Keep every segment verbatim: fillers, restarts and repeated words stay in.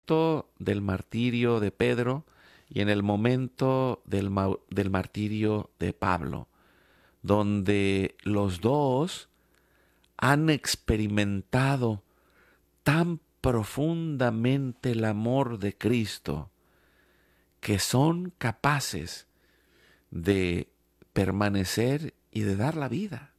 momento del martirio de Pedro y en el momento del, ma- del martirio de Pablo, donde los dos han experimentado tan profundamente el amor de Cristo que son capaces de permanecer y de dar la vida.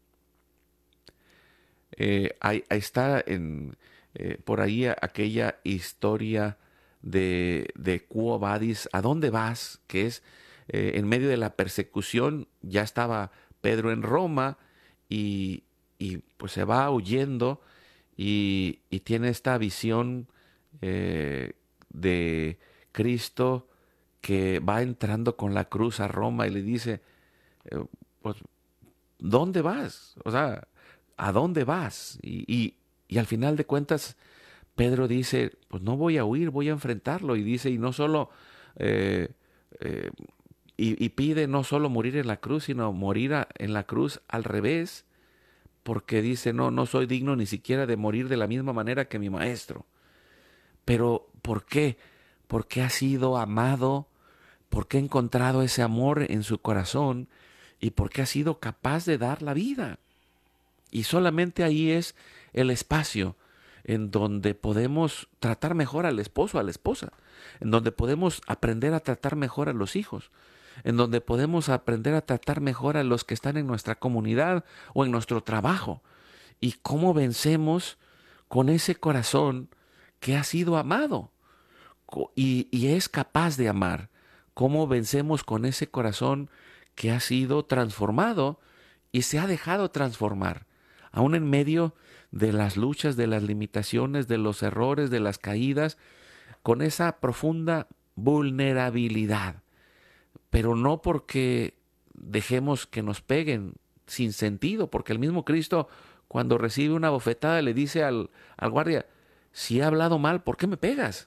Eh, ahí, ahí está en, eh, por ahí a- aquella historia de, de Quo Vadis, ¿a dónde vas? Que es eh, en medio de la persecución, ya estaba Pedro en Roma y, y pues se va huyendo y, y tiene esta visión eh, de Cristo que va entrando con la cruz a Roma y le dice, eh, pues, ¿dónde vas? O sea, ¿a dónde vas? Y, y, y al final de cuentas, Pedro dice, pues no voy a huir, voy a enfrentarlo. Y dice, y no solo, eh, eh, y, y pide no solo morir en la cruz, sino morir a- en la cruz al revés, porque dice, no, no soy digno ni siquiera de morir de la misma manera que mi maestro. Pero, ¿por qué? Porque ha sido amado, porque ha encontrado ese amor en su corazón y porque ha sido capaz de dar la vida. Y solamente ahí es el espacio en donde podemos tratar mejor al esposo, a la esposa, en donde podemos aprender a tratar mejor a los hijos, en donde podemos aprender a tratar mejor a los que están en nuestra comunidad o en nuestro trabajo. Y cómo vencemos con ese corazón que ha sido amado co- y, y es capaz de amar. Cómo vencemos con ese corazón que ha sido transformado y se ha dejado transformar, aún en medio de las luchas, de las limitaciones, de los errores, de las caídas, con esa profunda vulnerabilidad, pero no porque dejemos que nos peguen sin sentido, porque el mismo Cristo cuando recibe una bofetada le dice al, al guardia, si he hablado mal, ¿por qué me pegas?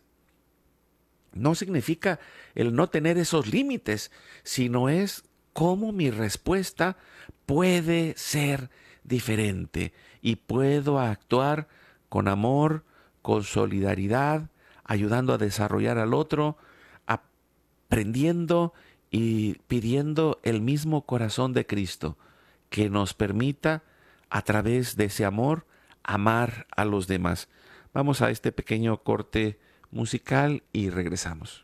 No significa el no tener esos límites, sino es cómo mi respuesta puede ser diferente y puedo actuar con amor, con solidaridad, ayudando a desarrollar al otro, aprendiendo y pidiendo el mismo corazón de Cristo que nos permita a través de ese amor amar a los demás. Vamos a este pequeño corte musical y regresamos.